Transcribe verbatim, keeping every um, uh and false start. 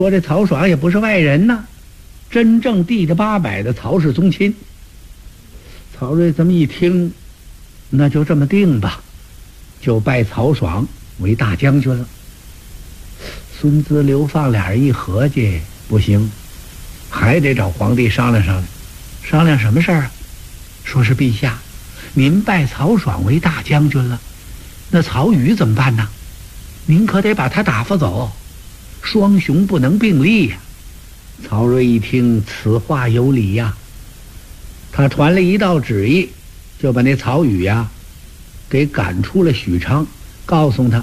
说这曹爽也不是外人呐，真正地着八百的曹氏宗亲。曹睿这么一听，那就这么定吧，就拜曹爽为大将军了。孙资、刘放俩人一合计，不行，还得找皇帝商量商量。商量什么事儿啊？说是陛下，您拜曹爽为大将军了，那曹宇怎么办呢？您可得把他打发走，双雄不能并立呀。曹睿一听，此话有理呀，他传了一道旨意，就把那曹宇呀给赶出了许昌，告诉他